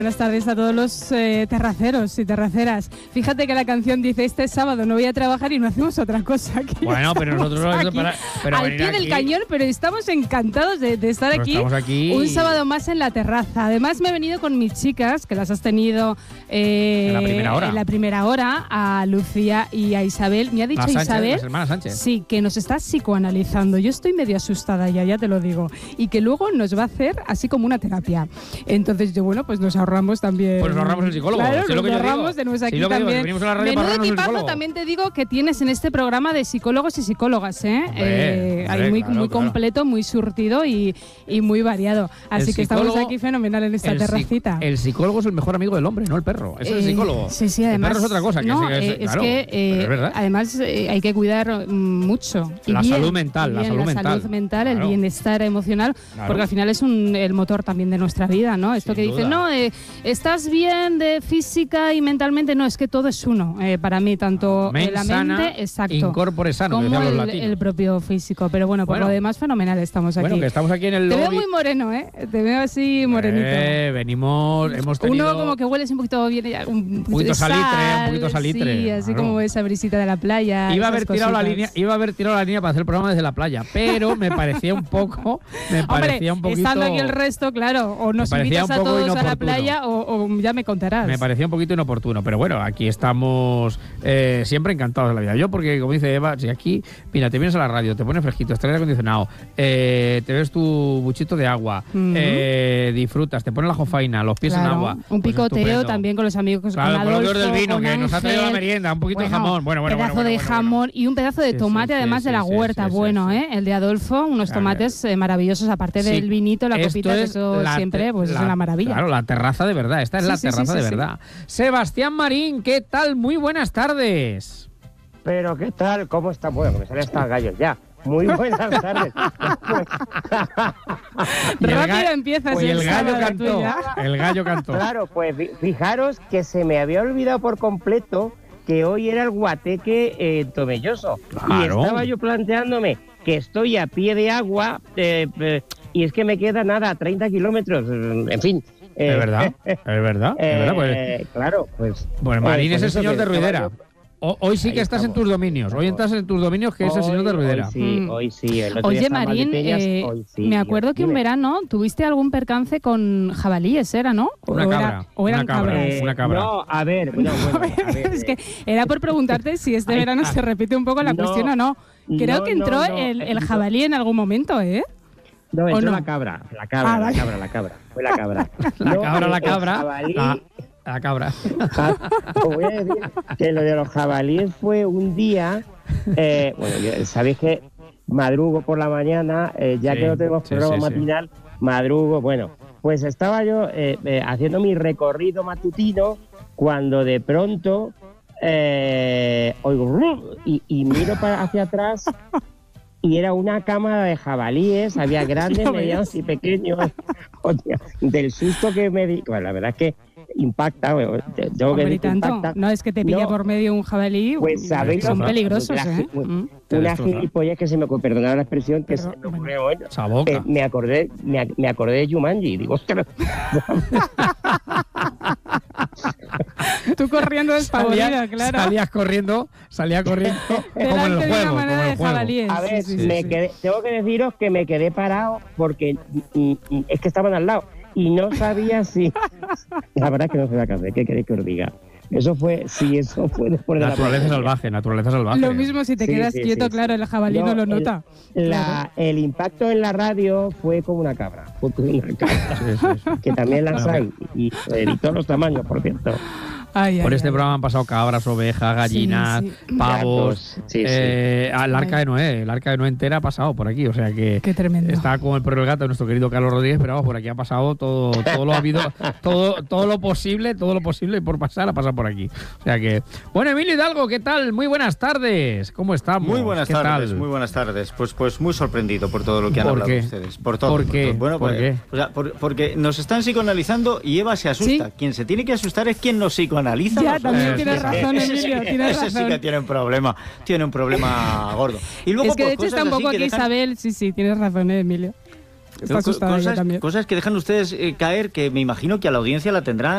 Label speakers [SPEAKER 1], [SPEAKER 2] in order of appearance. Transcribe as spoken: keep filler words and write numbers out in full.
[SPEAKER 1] Buenas tardes a todos los eh, terraceros y terraceras. Fíjate que la canción dice: este sábado no voy a trabajar y no hacemos otra cosa. Que
[SPEAKER 2] bueno, pero nosotros
[SPEAKER 1] aquí,
[SPEAKER 2] para, pero
[SPEAKER 1] al pie
[SPEAKER 2] aquí,
[SPEAKER 1] del cañón, pero estamos encantados de, de estar aquí,
[SPEAKER 2] aquí
[SPEAKER 1] un sábado más en la terraza. Además me he venido con mis chicas, que las has tenido eh,
[SPEAKER 2] en la primera hora,
[SPEAKER 1] en la primera hora a Lucía y a Isabel. Me ha dicho
[SPEAKER 2] Sánchez,
[SPEAKER 1] Isabel,
[SPEAKER 2] las hermanas Sánchez.
[SPEAKER 1] Sí, que nos está psicoanalizando. Yo estoy medio asustada ya, ya te lo digo. Y que luego nos va a hacer así como una terapia. Entonces yo, bueno, pues nos ahorramos también.
[SPEAKER 2] Pues nos ahorramos el psicólogo.
[SPEAKER 1] Claro,
[SPEAKER 2] sí,
[SPEAKER 1] nos
[SPEAKER 2] lo que
[SPEAKER 1] ahorramos, tenemos aquí
[SPEAKER 2] sí,
[SPEAKER 1] también.
[SPEAKER 2] Digo, a la radio
[SPEAKER 1] Menudo
[SPEAKER 2] para
[SPEAKER 1] equipazo también te digo que tienes en este programa de psicólogos y psicólogas, ¿eh?
[SPEAKER 2] Hombre,
[SPEAKER 1] eh
[SPEAKER 2] hombre,
[SPEAKER 1] hay muy,
[SPEAKER 2] claro,
[SPEAKER 1] muy
[SPEAKER 2] claro.
[SPEAKER 1] completo, muy surtido y, y muy variado. Así
[SPEAKER 2] El
[SPEAKER 1] que estamos aquí fenomenal en esta
[SPEAKER 2] el
[SPEAKER 1] terracita.
[SPEAKER 2] El psicólogo es el mejor amigo del hombre, no el perro. Eso eh, es el psicólogo.
[SPEAKER 1] Sí, sí, además.
[SPEAKER 2] El perro es otra cosa. Que
[SPEAKER 1] no,
[SPEAKER 2] es,
[SPEAKER 1] eh, es
[SPEAKER 2] claro,
[SPEAKER 1] que eh,
[SPEAKER 2] es verdad.
[SPEAKER 1] además eh, hay que cuidar mucho. Y
[SPEAKER 2] la
[SPEAKER 1] bien,
[SPEAKER 2] salud mental,
[SPEAKER 1] bien,
[SPEAKER 2] la salud
[SPEAKER 1] la
[SPEAKER 2] mental.
[SPEAKER 1] salud mental,
[SPEAKER 2] claro.
[SPEAKER 1] el bienestar emocional,
[SPEAKER 2] claro.
[SPEAKER 1] porque al final es un, el motor también de nuestra vida, ¿no? Esto
[SPEAKER 2] Sin
[SPEAKER 1] que dicen,
[SPEAKER 2] duda.
[SPEAKER 1] no, eh, estás bien de física y mentalmente, no, es que todo es uno, eh, para mí, tanto
[SPEAKER 2] Men
[SPEAKER 1] la
[SPEAKER 2] sana,
[SPEAKER 1] mente, exacto,
[SPEAKER 2] incorpore sano,
[SPEAKER 1] como
[SPEAKER 2] los
[SPEAKER 1] el,
[SPEAKER 2] latinos.
[SPEAKER 1] el propio físico. Pero bueno, por
[SPEAKER 2] bueno,
[SPEAKER 1] lo demás, fenomenal estamos aquí.
[SPEAKER 2] Bueno, que estamos aquí en el
[SPEAKER 1] Te
[SPEAKER 2] lobby.
[SPEAKER 1] veo muy moreno, ¿eh? Te veo así morenito.
[SPEAKER 2] Eh, venimos, hemos tenido...
[SPEAKER 1] Uno como que hueles un poquito bien, un,
[SPEAKER 2] un poquito
[SPEAKER 1] sal,
[SPEAKER 2] salitre, un poquito salitre.
[SPEAKER 1] Sí, así
[SPEAKER 2] claro.
[SPEAKER 1] como esa brisita de la playa.
[SPEAKER 2] Iba a haber tirado
[SPEAKER 1] cositas.
[SPEAKER 2] la línea, iba a haber tirado la línea para hacer el programa desde la playa, pero me parecía un poco, me parecía
[SPEAKER 1] Hombre,
[SPEAKER 2] un poquito.
[SPEAKER 1] estando aquí el resto, claro, o nos invitas a todos a la playa o, o ya me contarás.
[SPEAKER 2] Me parecía un poquito inoportuno, pero bueno, aquí estamos eh, siempre encantados de la vida. Yo porque, como dice Eva, si aquí, mira, te vienes a la radio, te pones fresquito, estás aire acondicionado, eh, te ves tu buchito de agua, uh-huh. eh, disfrutas, te pones la jofaina, los pies
[SPEAKER 1] claro,
[SPEAKER 2] en agua.
[SPEAKER 1] Un
[SPEAKER 2] pues
[SPEAKER 1] picoteo
[SPEAKER 2] estupendo.
[SPEAKER 1] También con los amigos,
[SPEAKER 2] claro,
[SPEAKER 1] con Adolfo,
[SPEAKER 2] con los del vino,
[SPEAKER 1] con
[SPEAKER 2] que
[SPEAKER 1] Ángel,
[SPEAKER 2] nos ha traído la merienda, un poquito
[SPEAKER 1] bueno,
[SPEAKER 2] de jamón, bueno, bueno,
[SPEAKER 1] pedazo
[SPEAKER 2] bueno,
[SPEAKER 1] de
[SPEAKER 2] bueno,
[SPEAKER 1] jamón
[SPEAKER 2] bueno.
[SPEAKER 1] y un pedazo de tomate,
[SPEAKER 2] sí, sí,
[SPEAKER 1] además
[SPEAKER 2] sí,
[SPEAKER 1] de la
[SPEAKER 2] sí,
[SPEAKER 1] huerta,
[SPEAKER 2] sí, sí,
[SPEAKER 1] bueno,
[SPEAKER 2] sí.
[SPEAKER 1] ¿eh? El de Adolfo, unos
[SPEAKER 2] claro.
[SPEAKER 1] tomates eh, maravillosos, aparte
[SPEAKER 2] sí,
[SPEAKER 1] del vinito, la copita, que eso siempre pues,
[SPEAKER 2] la,
[SPEAKER 1] es una maravilla.
[SPEAKER 2] Claro, la terraza de verdad, esta es
[SPEAKER 1] sí,
[SPEAKER 2] la
[SPEAKER 1] sí,
[SPEAKER 2] terraza
[SPEAKER 1] sí,
[SPEAKER 2] de
[SPEAKER 1] sí,
[SPEAKER 2] verdad.
[SPEAKER 1] Sí.
[SPEAKER 2] Sebastián Marín, ¿qué tal? Muy buenas tardes.
[SPEAKER 3] Pero, ¿qué tal? ¿Cómo está? Bueno, me salen estos gallos ya. Muy buenas tardes.
[SPEAKER 1] Rápido empiezas.
[SPEAKER 2] Pues
[SPEAKER 1] el,
[SPEAKER 2] el gallo cantó.
[SPEAKER 1] Tuya.
[SPEAKER 2] El gallo cantó.
[SPEAKER 3] Claro, pues fijaros que se me había olvidado por completo que hoy era el guateque eh, tomelloso.
[SPEAKER 2] Claro.
[SPEAKER 3] Y estaba yo planteándome que estoy a pie de agua eh, eh, y es que me queda nada, treinta kilómetros. En fin.
[SPEAKER 2] Eh, es verdad, es verdad.
[SPEAKER 3] Eh,
[SPEAKER 2] es verdad pues,
[SPEAKER 3] claro, pues.
[SPEAKER 2] Pues Marín
[SPEAKER 3] eh,
[SPEAKER 2] es el
[SPEAKER 3] pues
[SPEAKER 2] señor de Ruidera.
[SPEAKER 3] Yo...
[SPEAKER 2] O, hoy sí que
[SPEAKER 3] Ahí
[SPEAKER 2] estás
[SPEAKER 3] estamos.
[SPEAKER 2] en tus dominios. Hoy estás en tus dominios, que hoy, es el señor de Ruidera.
[SPEAKER 3] Hoy sí,
[SPEAKER 1] mm.
[SPEAKER 3] hoy sí. El otro
[SPEAKER 1] Oye,
[SPEAKER 3] día
[SPEAKER 1] Marín,
[SPEAKER 3] Peñas,
[SPEAKER 1] eh,
[SPEAKER 3] hoy sí,
[SPEAKER 1] me acuerdo que
[SPEAKER 3] dime.
[SPEAKER 1] un verano tuviste algún percance con jabalíes, ¿era, no?
[SPEAKER 2] Una
[SPEAKER 1] o
[SPEAKER 2] cabra.
[SPEAKER 1] Era, o eran
[SPEAKER 2] una cabra.
[SPEAKER 1] cabras.
[SPEAKER 3] Eh,
[SPEAKER 2] una cabra.
[SPEAKER 3] No, a ver. No, bueno, a ver
[SPEAKER 1] es
[SPEAKER 3] eh.
[SPEAKER 1] que era por preguntarte si este
[SPEAKER 3] Ay,
[SPEAKER 1] verano
[SPEAKER 3] ah,
[SPEAKER 1] se repite un poco la
[SPEAKER 3] no,
[SPEAKER 1] cuestión o no. Creo
[SPEAKER 3] no,
[SPEAKER 1] que entró
[SPEAKER 3] no, no,
[SPEAKER 1] el, el
[SPEAKER 3] eh,
[SPEAKER 1] jabalí en algún momento, ¿eh?
[SPEAKER 3] No, entró
[SPEAKER 1] no?
[SPEAKER 3] la cabra, la cabra,
[SPEAKER 1] Ah,
[SPEAKER 3] la
[SPEAKER 1] vale.
[SPEAKER 3] cabra, la cabra, fue la cabra.
[SPEAKER 2] La
[SPEAKER 3] No,
[SPEAKER 2] cabra, la
[SPEAKER 3] el
[SPEAKER 2] cabra.
[SPEAKER 3] jabalí-
[SPEAKER 2] La, la cabra.
[SPEAKER 3] Os voy a decir que lo de los jabalíes fue un día, eh, bueno, yo- sabéis que madrugo por la mañana, eh, ya
[SPEAKER 2] Sí,
[SPEAKER 3] que no tenemos
[SPEAKER 2] sí,
[SPEAKER 3] programa
[SPEAKER 2] sí, sí.
[SPEAKER 3] matinal, madrugo, bueno, pues estaba yo eh, eh, haciendo mi recorrido matutino cuando de pronto eh, oigo "Ruf", y, y miro para hacia atrás y era una cámara de jabalíes, había grandes,
[SPEAKER 1] ¿Lo ves?
[SPEAKER 3] medianos y pequeños. Hostia, del susto que me di, bueno, la verdad es que impacta, bueno, tengo que
[SPEAKER 1] Hombre, y
[SPEAKER 3] decir que
[SPEAKER 1] tanto.
[SPEAKER 3] impacta.
[SPEAKER 1] No, es que te pilla
[SPEAKER 3] No.
[SPEAKER 1] por medio un jabalí.
[SPEAKER 3] Pues sabéis
[SPEAKER 1] son
[SPEAKER 2] lo que-
[SPEAKER 1] peligrosos,
[SPEAKER 3] la-
[SPEAKER 1] ¿eh?
[SPEAKER 3] una-
[SPEAKER 1] Mm.
[SPEAKER 2] Te
[SPEAKER 3] Una
[SPEAKER 2] destroza.
[SPEAKER 3] gilipollez que se me ocurrió, perdonad la expresión, que
[SPEAKER 1] Perdón,
[SPEAKER 3] se me ocurrió, bueno,
[SPEAKER 2] Esa boca.
[SPEAKER 3] eh, me acordé, me, ac- me acordé de Jumanji, digo, ostras,
[SPEAKER 1] Tú corriendo despavorida,
[SPEAKER 2] Salías,
[SPEAKER 1] claro.
[SPEAKER 2] salías corriendo, salía corriendo como en el
[SPEAKER 1] Delante de
[SPEAKER 2] juego.
[SPEAKER 1] una
[SPEAKER 2] Como
[SPEAKER 1] manada
[SPEAKER 2] en
[SPEAKER 1] de
[SPEAKER 2] el juego.
[SPEAKER 1] jabalíes.
[SPEAKER 3] a ver,
[SPEAKER 1] Sí, sí,
[SPEAKER 3] me
[SPEAKER 1] sí.
[SPEAKER 3] quedé, tengo que deciros que me quedé parado porque mm, mm, es que estaban al lado y no sabía si, la verdad es que no sé qué hacer, ¿qué queréis que os diga? Eso fue, sí, eso fue después de la
[SPEAKER 2] Naturaleza
[SPEAKER 3] pandemia.
[SPEAKER 2] salvaje, naturaleza salvaje.
[SPEAKER 1] Lo mismo si te
[SPEAKER 3] Sí,
[SPEAKER 1] quedas
[SPEAKER 3] sí,
[SPEAKER 1] quieto,
[SPEAKER 3] sí,
[SPEAKER 1] claro,
[SPEAKER 3] sí.
[SPEAKER 1] el jabalí no,
[SPEAKER 3] No,
[SPEAKER 1] lo
[SPEAKER 3] el-
[SPEAKER 1] nota.
[SPEAKER 3] La, el impacto en la radio fue como una cabra, fue como una cabra,
[SPEAKER 2] Sí, sí, sí.
[SPEAKER 3] que también las
[SPEAKER 2] Bueno,
[SPEAKER 3] hay, y, y todos los tamaños, por cierto.
[SPEAKER 1] Ay,
[SPEAKER 2] Por
[SPEAKER 1] ay,
[SPEAKER 2] este
[SPEAKER 1] ay.
[SPEAKER 2] programa han pasado cabras, ovejas, gallinas,
[SPEAKER 1] Sí, sí.
[SPEAKER 2] pavos.
[SPEAKER 3] Gatos, sí, sí.
[SPEAKER 2] eh, ah, el arca
[SPEAKER 1] Ay.
[SPEAKER 2] de Noé. El arca de Noé entera ha pasado por aquí. O sea que
[SPEAKER 1] Qué tremendo.
[SPEAKER 2] está como el perro y el gato de nuestro querido Carlos Rodríguez, pero vamos, por aquí ha pasado todo, todo lo habido, todo, todo lo posible, todo lo posible y por pasar ha pasado por aquí. O sea que. Bueno, Emilio Hidalgo, ¿qué tal? Muy buenas tardes. ¿Cómo estamos?
[SPEAKER 4] Muy buenas
[SPEAKER 2] ¿Qué
[SPEAKER 4] tardes,
[SPEAKER 2] tal?
[SPEAKER 4] muy buenas tardes. Pues, pues muy sorprendido por todo lo que han
[SPEAKER 2] ¿Por
[SPEAKER 4] hablado
[SPEAKER 2] qué?
[SPEAKER 4] ustedes. Por todo.
[SPEAKER 2] ¿Por qué?
[SPEAKER 4] todo. Bueno,
[SPEAKER 2] ¿Por
[SPEAKER 4] pues,
[SPEAKER 2] qué?
[SPEAKER 4] o sea, por- porque nos están psicoanalizando y Eva se asusta.
[SPEAKER 1] Sí.
[SPEAKER 4] Quien se tiene que asustar es quien nos psicoanaliza.
[SPEAKER 1] Ya,
[SPEAKER 4] Nos-
[SPEAKER 1] también
[SPEAKER 2] Eh,
[SPEAKER 1] tienes
[SPEAKER 2] sí,
[SPEAKER 1] razón,
[SPEAKER 4] ese sí
[SPEAKER 1] Emilio,
[SPEAKER 4] que-
[SPEAKER 1] tienes
[SPEAKER 4] ese sí
[SPEAKER 1] razón.
[SPEAKER 4] que tiene un problema, tiene un problema gordo. Y luego,
[SPEAKER 1] Es que de
[SPEAKER 4] pues,
[SPEAKER 1] hecho está
[SPEAKER 4] cosas
[SPEAKER 1] un poco
[SPEAKER 4] así
[SPEAKER 1] aquí
[SPEAKER 4] que dejan-
[SPEAKER 1] Isabel, sí, sí, tienes razón, eh, Emilio. Está
[SPEAKER 4] co-
[SPEAKER 1] asustada ella
[SPEAKER 4] cosas,
[SPEAKER 1] también.
[SPEAKER 4] cosas que dejan ustedes eh, caer que me imagino que a la audiencia la tendrán